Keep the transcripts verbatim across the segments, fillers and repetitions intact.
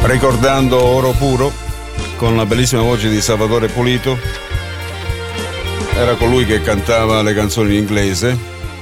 ricordando Oro Puro con la bellissima voce di Salvatore Pulito. Era colui che cantava le canzoni in inglese.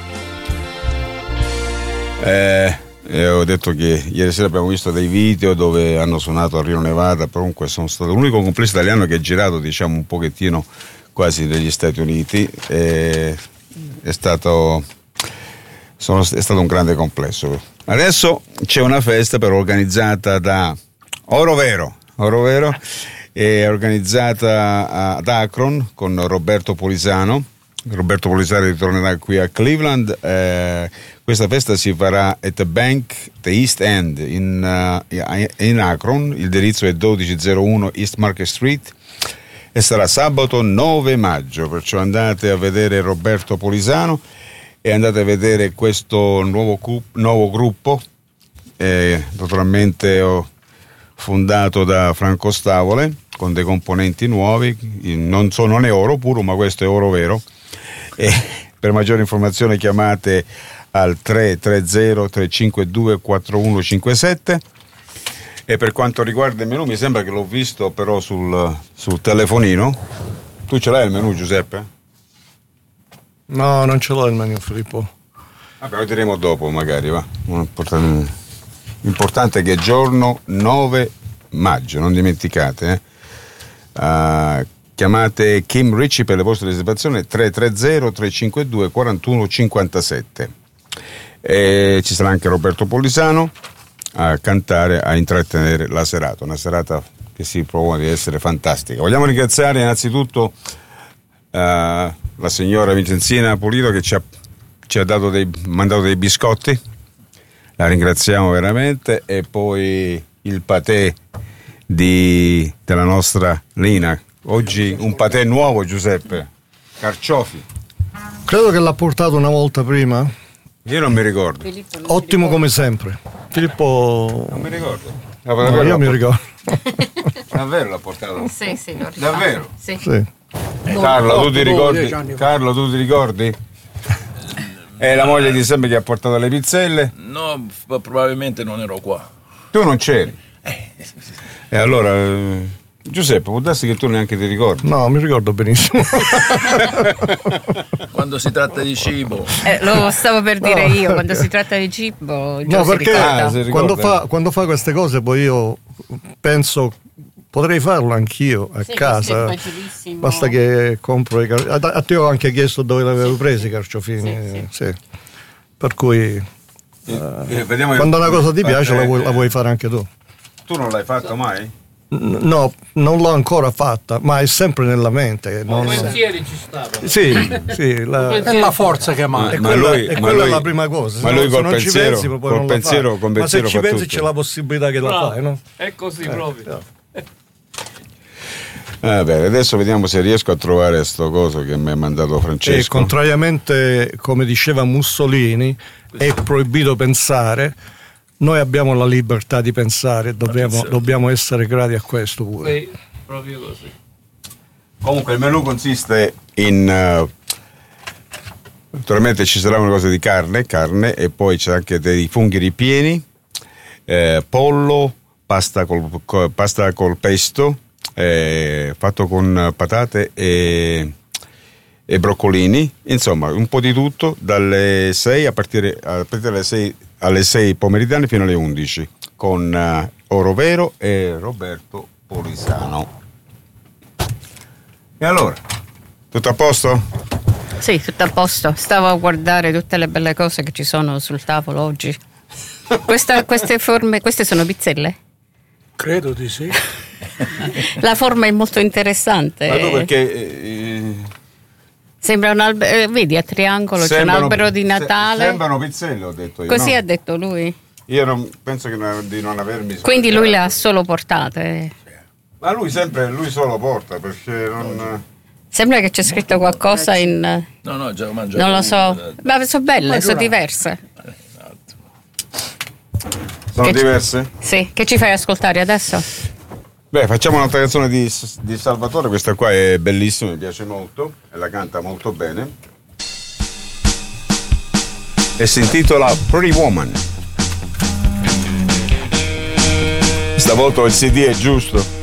Eh, e ho detto che ieri sera abbiamo visto dei video dove hanno suonato a Rio Nevada. Comunque sono stato l'unico complesso italiano che ha girato, diciamo, un pochettino quasi negli Stati Uniti. E è stato sono, è stato un grande complesso. Adesso c'è una festa però organizzata da Oro Vero, Oro Vero è organizzata ad Akron con Roberto Polisano. Roberto Polisano ritornerà qui a Cleveland. Eh, questa festa si farà at the Bank, the East End in, uh, in Akron. Il indirizzo è dodicicentouno East Market Street e sarà sabato nove maggio, perciò andate a vedere Roberto Polisano e andate a vedere questo nuovo, cu- nuovo gruppo, eh, naturalmente ho fondato da Franco Stavole, con dei componenti nuovi. Non, so, non è Oro Puro, ma questo è Oro Vero. E per maggiori informazioni chiamate al tre tre zero tre cinque due quattro uno cinque sette. E per quanto riguarda il menù, mi sembra che l'ho visto però sul, sul telefonino. Tu ce l'hai il menù, Giuseppe? No, non ce l'ho il menù, Filippo. Vabbè, lo diremo dopo magari, va. L'importante è che è giorno nove maggio, non dimenticate. Eh? Uh, chiamate Kim Ricci per le vostre riservazioni tre tre zero tre cinque due quattro uno cinque sette. E ci sarà anche Roberto Polisano a cantare, a intrattenere la serata, una serata che si propone di essere fantastica. Vogliamo ringraziare innanzitutto uh, la signora Vincenzina Pulito che ci ha, ci ha dato dei, mandato dei biscotti, la ringraziamo veramente, e poi il patè di, della nostra Lina. Oggi un patè nuovo, Giuseppe, carciofi. Credo che l'ha portato una volta prima. Io non mi ricordo. Filippo, non ottimo ricordo. Come sempre. Filippo non mi ricordo. No, no, io mi ricordo. Davvero l'ha portato? Sì, sì, lo ricordo. Davvero? Sì. Sì. Carlo, tu ti ricordi? Carlo, tu ti ricordi? È la moglie di sempre che ha portato le pizzelle? No, probabilmente non ero qua. Tu non c'eri? Eh. E allora, eh, Giuseppe, può darsi che tu neanche ti ricordi? No, mi ricordo benissimo. Quando si tratta di cibo. Eh, lo stavo per dire no. io, quando si tratta di cibo. No, perché ah, quando, fa, quando fa queste cose poi io penso potrei farlo anch'io a sì, casa. Basta che compro i carciofini. A te ho anche chiesto dove l'avevo sì, presi i carciofini. Sì, sì. Sì. Per cui eh, eh, quando una cosa ti piace eh, la, vuoi, eh, la vuoi fare anche tu. Tu non l'hai fatto mai? No, non l'ho ancora fatta, ma è sempre nella mente. Non... I pensieri ci stavano. Sì, sì, la... è la forza che manca. E quella, lui, e quella lui, è la prima cosa. Ma lui col no, pensiero, pensi, poi col non pensiero, con ma pensiero se ci pensi tutto. C'è la possibilità che Bravo. La fai, no? È così eh, proprio. Eh. Ah, bene, adesso vediamo se riesco a trovare sto coso che mi ha mandato Francesco. E contrariamente, come diceva Mussolini, è proibito pensare. Noi abbiamo la libertà di pensare, dobbiamo, dobbiamo essere grati a questo pure. Sì, proprio così. Comunque il menù consiste in uh, naturalmente ci sarà una cosa di carne, carne e poi c'è anche dei funghi ripieni, eh, pollo, pasta col, col, pasta col pesto, eh, fatto con patate e, e broccolini, insomma un po' di tutto dalle sei a partire, a partire dalle sei alle sei pomeridiane fino alle undici con uh, Oro Vero e Roberto Polisano. E allora, tutto a posto? Sì, tutto a posto. Stavo a guardare tutte le belle cose che ci sono sul tavolo oggi. Questa, queste forme, queste sono pizzelle? Credo di sì. La forma è molto interessante. Ma tu perché... Eh, Sembra un albero, eh, vedi a triangolo sembrano, c'è un albero di Natale. Se, sembrano pizzelle, ho detto io. Così no? ha detto lui. Io non, penso che no, di non avermi. Quindi lui le ha solo portate. Ma lui sempre, lui solo porta perché non. Sembra che c'è scritto qualcosa in. No, no, già ho mangiato. Non lo so. Ma sono belle, sono diverse. Sono che diverse? Ci, sì, che ci fai ascoltare adesso? Beh, facciamo un'altra canzone di, di Salvatore, questa qua è bellissima, mi piace molto e la canta molto bene e si intitola Pretty Woman. Stavolta il C D è giusto.